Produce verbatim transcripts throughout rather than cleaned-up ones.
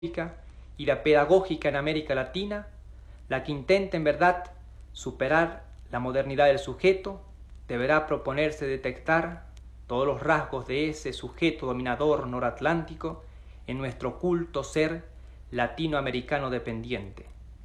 y la pedagógica en América Latina, la que intenta en verdad superar la modernidad del sujeto, deberá proponerse detectar todos los rasgos de ese sujeto dominador noratlántico en nuestro oculto ser latinoamericano dependiente.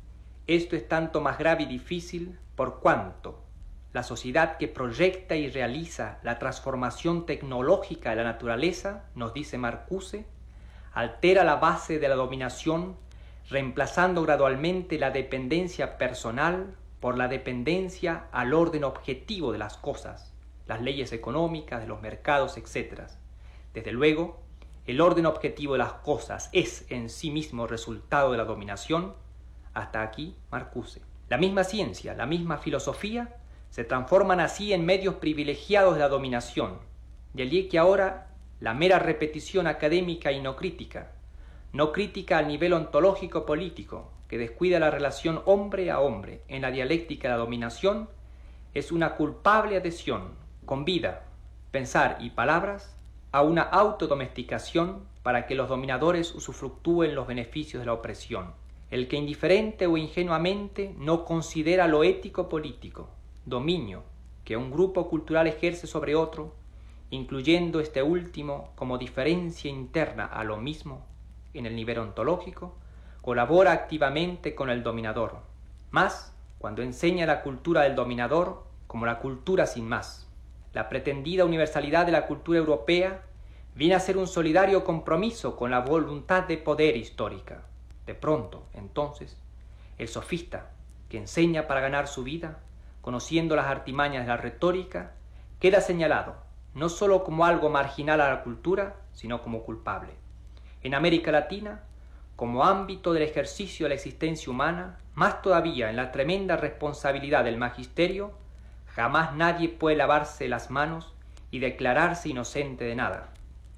Esto es tanto más grave y difícil por cuanto la sociedad que proyecta y realiza la transformación tecnológica de la naturaleza, nos dice Marcuse, altera la base de la dominación, reemplazando gradualmente la dependencia personal por la dependencia al orden objetivo de las cosas, las leyes económicas, de los mercados, etcétera. Desde luego, el orden objetivo de las cosas es en sí mismo resultado de la dominación. Hasta aquí Marcuse. La misma ciencia, la misma filosofía, se transforman así en medios privilegiados de la dominación. De allí que ahora la mera repetición académica y no crítica, no crítica al nivel ontológico político, que descuida la relación hombre a hombre en la dialéctica de la dominación, es una culpable adhesión, con vida, pensar y palabras, a una autodomesticación para que los dominadores usufructúen los beneficios de la opresión. El que indiferente o ingenuamente no considera lo ético político, dominio que un grupo cultural ejerce sobre otro, incluyendo este último como diferencia interna a lo mismo en el nivel ontológico, colabora activamente con el dominador, más cuando enseña la cultura del dominador como la cultura sin más. La pretendida universalidad de la cultura europea viene a ser un solidario compromiso con la voluntad de poder histórica. De pronto, entonces, el sofista que enseña para ganar su vida, conociendo las artimañas de la retórica, queda señalado no sólo como algo marginal a la cultura, sino como culpable. En América Latina, como ámbito del ejercicio de la existencia humana, más todavía en la tremenda responsabilidad del magisterio, jamás nadie puede lavarse las manos y declararse inocente de nada.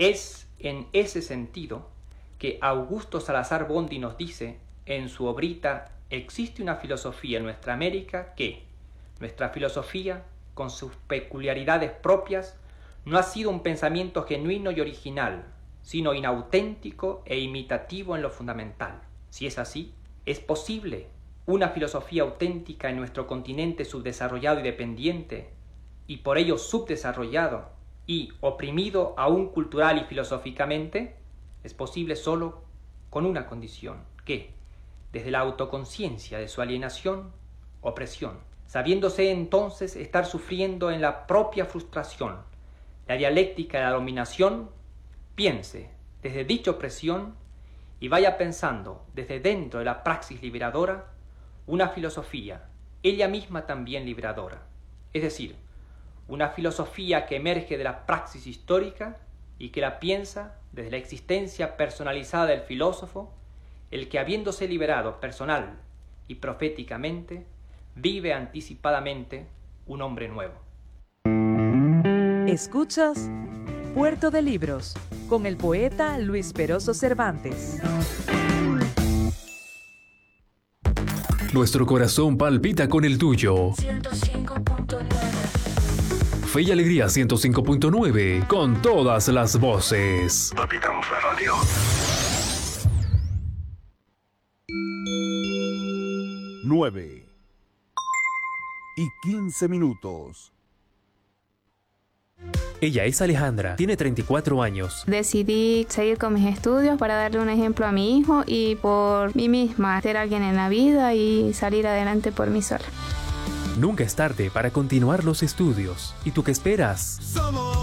Es en ese sentido que Augusto Salazar Bondy nos dice en su obrita «Existe una filosofía en nuestra América que, nuestra filosofía, con sus peculiaridades propias, no ha sido un pensamiento genuino y original, sino inauténtico e imitativo en lo fundamental. Si es así, ¿es posible una filosofía auténtica en nuestro continente subdesarrollado y dependiente, y por ello subdesarrollado y oprimido aún cultural y filosóficamente? Es posible solo con una condición, que, desde la autoconciencia de su alienación, opresión, sabiéndose entonces estar sufriendo en la propia frustración la dialéctica de la dominación, piense desde dicha opresión y vaya pensando desde dentro de la praxis liberadora una filosofía, ella misma también liberadora, es decir, una filosofía que emerge de la praxis histórica y que la piensa desde la existencia personalizada del filósofo, el que habiéndose liberado personal y proféticamente, vive anticipadamente un hombre nuevo. Escuchas Puerto de Libros con el poeta Luis Peroso Cervantes. Nuestro corazón palpita con el tuyo. ciento cinco punto nueve. Fe y Alegría ciento cinco punto nueve, con todas las voces. Capitán Radio. nueve y quince minutos. Ella es Alejandra, tiene treinta y cuatro años. Decidí seguir con mis estudios para darle un ejemplo a mi hijo y por mí misma, ser alguien en la vida y salir adelante por mí sola. Nunca es tarde para continuar los estudios. ¿Y tú qué esperas?